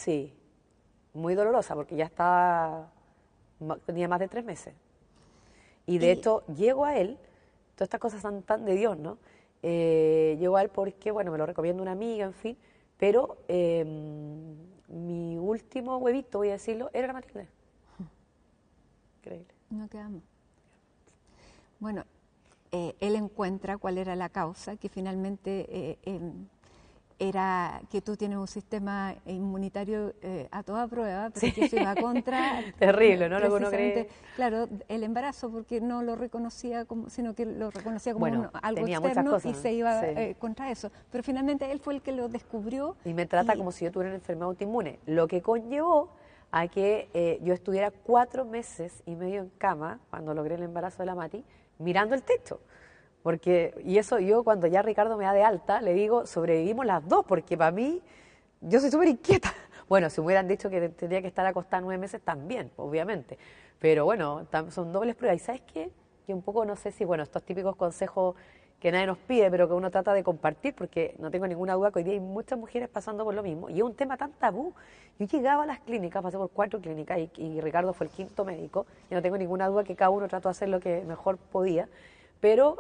Sí, muy dolorosa porque ya estaba, tenía más de 3 meses. Y de hecho, llego a él, todas estas cosas son tan de Dios, ¿no? Llego a él porque, bueno, me lo recomienda una amiga, en fin, pero mi último huevito, voy a decirlo, era la Matilde. Increíble. No quedamos. Bueno, él encuentra cuál era la causa, que finalmente era que tú tienes un sistema inmunitario a toda prueba, pero que se iba contra... Terrible, ¿no? Lo que uno cree. Claro, el embarazo, porque no lo reconocía como, sino que lo reconocía como algo externo cosas, y se iba contra eso. Pero finalmente él fue el que lo descubrió. Y me trata como si yo tuviera una enfermedad autoinmune, lo que conllevó a que yo estuviera 4 meses y medio en cama, cuando logré el embarazo de la Mati, mirando el techo. Porque, y eso yo cuando ya Ricardo me da de alta, le digo, sobrevivimos las dos, porque para mí, yo soy súper inquieta. Bueno, si me hubieran dicho que tendría que estar acostada 9 meses, también, obviamente. Pero bueno, son dobles pruebas. ¿Y sabes qué? Yo un poco no sé si, bueno, estos típicos consejos que nadie nos pide, pero que uno trata de compartir, porque no tengo ninguna duda que hoy día hay muchas mujeres pasando por lo mismo. Y es un tema tan tabú. Yo llegaba a las clínicas, pasé por 4 clínicas, y Ricardo fue el 5.º médico, y no tengo ninguna duda que cada uno trató de hacer lo que mejor podía. Pero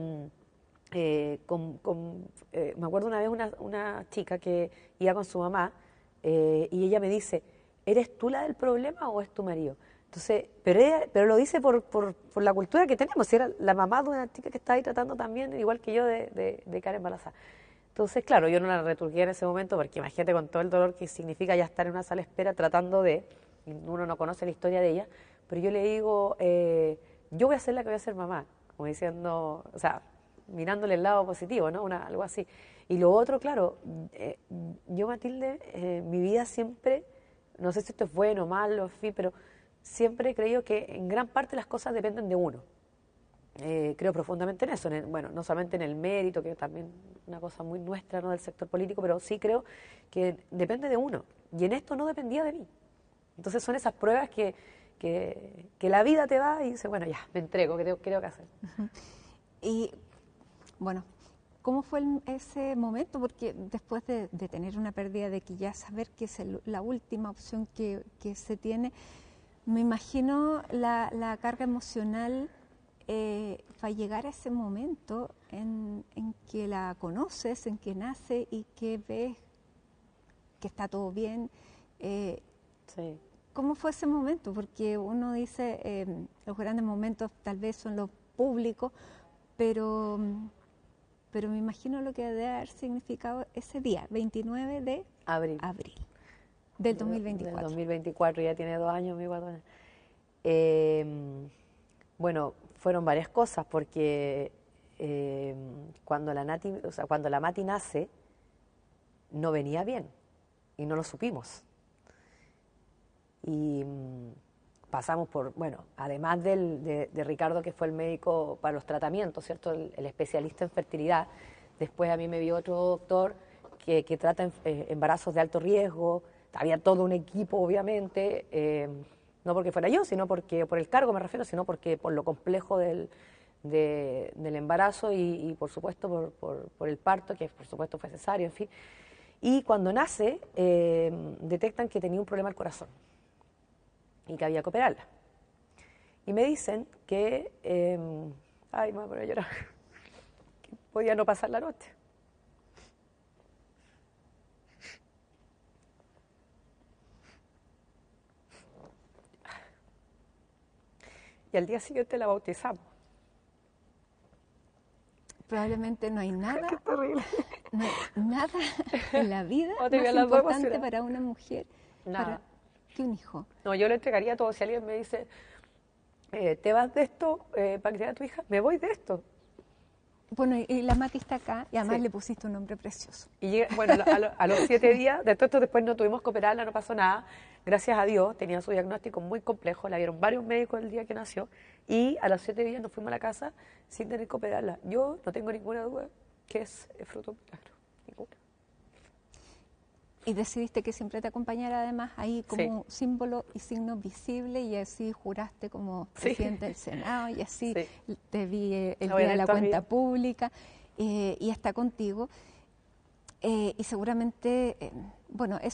me acuerdo una vez una chica que iba con su mamá y ella me dice, ¿eres tú la del problema o es tu marido? Entonces, pero lo dice por la cultura que tenemos, si era la mamá de una chica que estaba ahí tratando también, igual que yo, de quedar embarazada. Entonces, claro, yo no la returgué en ese momento, porque imagínate con todo el dolor que significa ya estar en una sala de espera tratando uno no conoce la historia de ella, pero yo le digo, yo voy a ser la que voy a ser mamá, como diciendo, o sea, mirándole el lado positivo, ¿no? Algo así. Y lo otro, claro, yo, Matilde, mi vida siempre, no sé si esto es bueno o malo, en fin, pero siempre he creído que en gran parte las cosas dependen de uno. Creo profundamente en eso, bueno, no solamente en el mérito, que también es una cosa muy nuestra, ¿no?, del sector político, pero sí creo que depende de uno. Y en esto no dependía de mí. Entonces son esas pruebas que la vida te da y dice, bueno, ya, me entrego, ¿qué tengo que hacer? Y bueno, ¿cómo fue ese momento? Porque después de tener una pérdida, de que ya saber que es la última opción que se tiene, me imagino la carga emocional para llegar a ese momento en que la conoces, en que nace y que ves que está todo bien. Sí. ¿Cómo fue ese momento? Porque uno dice, los grandes momentos tal vez son los públicos, pero me imagino lo que debe haber significado ese día, 29 de abril del 2024. Del 2024, ya tiene 2 años mi guatona. Bueno, fueron varias cosas, porque cuando la Mati nace, no venía bien, y no lo supimos. Y pasamos por, bueno, además de Ricardo, que fue el médico para los tratamientos, ¿cierto?, el especialista en fertilidad, después a mí me vio otro doctor que trata embarazos de alto riesgo, había todo un equipo, obviamente, no porque fuera yo, sino porque, por el cargo me refiero, sino porque por lo complejo del embarazo y por supuesto por el parto, que por supuesto fue cesárea, en fin. Y cuando nace, detectan que tenía un problema al corazón y que había que operarla. Y me dicen que, ay, me voy a poner a llorar, que podía no pasar la noche. Y al día siguiente la bautizamos. Probablemente no hay nada, Qué terrible. no hay nada en la vida más importante para una mujer que un hijo. No, yo le entregaría todo. Si alguien me dice, ¿te vas de esto para criar a tu hija? Me voy de esto. Bueno, y la Mati está acá, y además le pusiste un nombre precioso. Y bueno, a los 7 días, de todo esto después no tuvimos que operarla, no pasó nada. Gracias a Dios, tenía su diagnóstico muy complejo, la vieron varios médicos el día que nació, y a los 7 días nos fuimos a la casa sin tener que operarla. Yo no tengo ninguna duda que es fruto de un milagro, ninguna. Y decidiste que siempre te acompañara, además, ahí como símbolo y signo visible, y así juraste como presidente del Senado, y así te vi el día de la cuenta pública, y está contigo. Y seguramente, bueno,